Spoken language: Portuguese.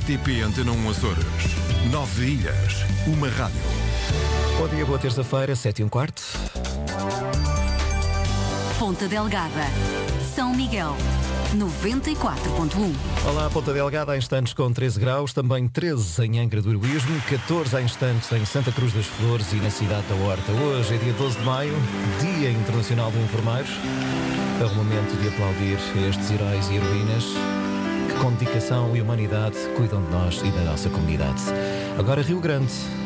RTP Antena 1 Açores. 9 ilhas, uma rádio. Bom dia, boa terça-feira, 7h15. Ponta Delgada, São Miguel, 94.1. Olá, Ponta Delgada, há instantes com 13 graus, também 13 em Angra do Heroísmo, 14 há instantes em Santa Cruz das Flores e na cidade da Horta. Hoje é dia 12 de maio, Dia Internacional do Enfermeiro. É o momento de aplaudir estes heróis e heroínas que com dedicação e humanidade cuidam de nós e da nossa comunidade. Agora Rio Grande.